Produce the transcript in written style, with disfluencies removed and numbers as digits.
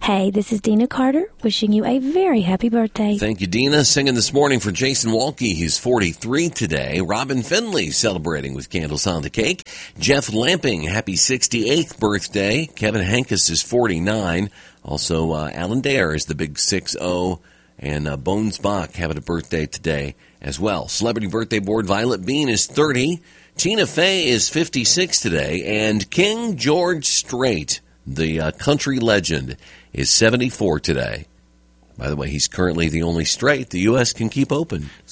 Hey, this is Dina Carter, wishing you a very happy birthday. Thank you, Dina. Singing this morning for Jason Walke. He's 43 today. Robin Finley celebrating with candles on the cake. Jeff Lamping, happy 68th birthday. Kevin Hankus is 49. Also, Alan Dare is the big 6-0. And Bones Bach having a birthday today as well. Celebrity birthday board, Violet Bean is 30. Tina Fey is 56 today. And King George Strait, the country legend, is 74 today. By the way, he's currently the only Strait the U.S. can keep open.